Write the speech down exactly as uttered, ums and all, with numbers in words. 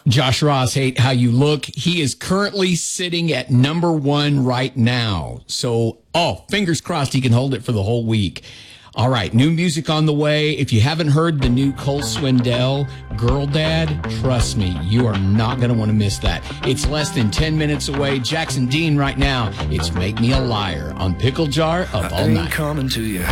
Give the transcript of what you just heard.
Josh Ross, Hate How You Look. He is currently sitting at number one right now. So, oh, fingers crossed he can hold it for the whole week. All right, new music on the way. If you haven't heard the new Cole Swindell, Girl Dad, trust me, you are not going to want to miss that. It's less than ten minutes away. Jackson Dean right now. It's Make Me a Liar on Pickle Jar of All Night. Coming to you.